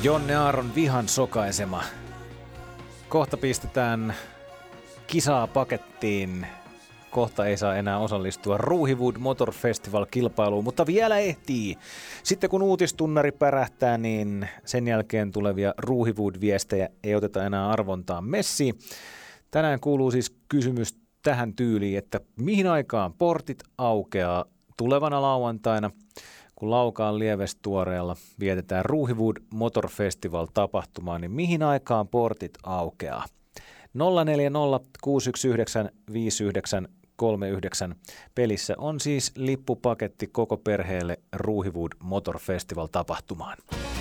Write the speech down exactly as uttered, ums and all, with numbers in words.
Jonne Aaron vihan sokaisema. Kohta pistetään kisaa pakettiin. Kohta ei saa enää osallistua Ruuhiwood Motor Festival-kilpailuun, mutta vielä ehtii. Sitten kun uutistunnari pärähtää, niin sen jälkeen tulevia Ruuhiwood-viestejä ei oteta enää arvontaan messiin. Tänään kuuluu siis kysymys tähän tyyliin, että mihin aikaan portit aukeaa tulevana lauantaina, kun Laukaan Lievestuoreella vietetään Ruuhiwood Motor Festival-tapahtumaa, niin mihin aikaan portit aukeaa? nolla neljä nolla kuusi yksi yhdeksän viisi yhdeksän kolme yhdeksän. Pelissä on siis lippupaketti koko perheelle Ruuhiwood Motor Festival-tapahtumaan.